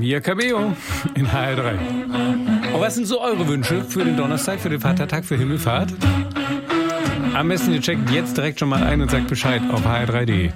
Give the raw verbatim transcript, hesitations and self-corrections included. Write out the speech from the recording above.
Hier K B O in H R drei. Und was sind so eure Wünsche für den Donnerstag, für den Vatertag, für Himmelfahrt? Am besten ihr checkt jetzt direkt schon mal ein und sagt Bescheid auf h r drei punkt de.